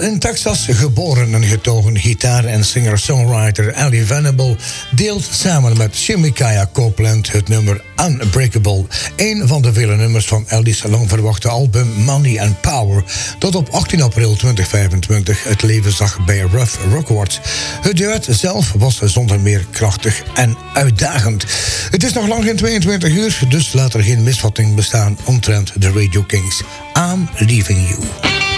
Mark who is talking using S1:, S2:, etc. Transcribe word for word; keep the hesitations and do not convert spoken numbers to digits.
S1: in Texas geboren en getogen gitaar- en singer-songwriter Ellie Venable deelt samen met Shemikaya Copeland het nummer Unbreakable. Een van de vele nummers van Ellie's lang verwachte album Money and Power, dat op achttien april tweeduizend vijfentwintig het leven zag bij Rough Records. Het duet zelf was zonder meer krachtig en uitdagend. Het is nog lang geen tweeëntwintig uur, dus laat er geen misvatting bestaan omtrent de Radio Kings. I'm Leaving You.